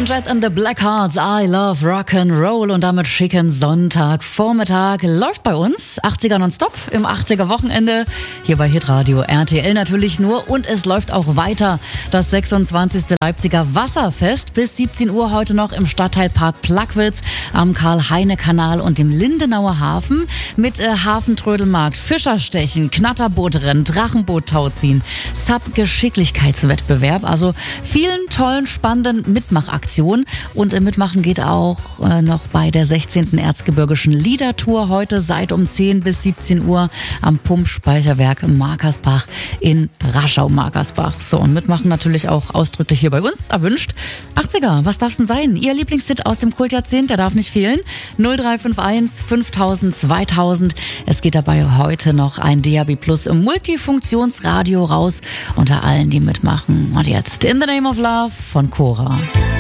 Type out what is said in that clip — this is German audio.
Joan Jett and the Blackhearts, I Love Rock'n'Roll und damit schicken Sonntagvormittag läuft bei uns 80er nonstop im 80er Wochenende hier bei Hitradio RTL natürlich nur und es läuft auch weiter. Das 26. Leipziger Wasserfest bis 17 Uhr heute noch im Stadtteilpark Plagwitz am Karl-Heine-Kanal und dem Lindenauer Hafen mit Hafentrödelmarkt, Fischerstechen, Knatterbootrennen, Drachenboot-Tauziehen, Sub-Geschicklichkeitswettbewerb, also vielen tollen, spannenden Mitmachaktionen und mitmachen geht auch noch bei der 16. Erzgebirgischen Liedertour heute seit um 10 bis 17 Uhr am Pumpspeicherwerk Markersbach in Raschau-Markersbach. So, und mitmachen natürlich auch ausdrücklich hier bei uns erwünscht. 80er, was darf's denn sein? Ihr Lieblingshit aus dem Kultjahrzehnt, der darf nicht fehlen. 0351 5000 2000. Es geht dabei heute noch ein DAB Plus Multifunktionsradio raus unter allen, die mitmachen. Und jetzt In the Name of Love von Cora.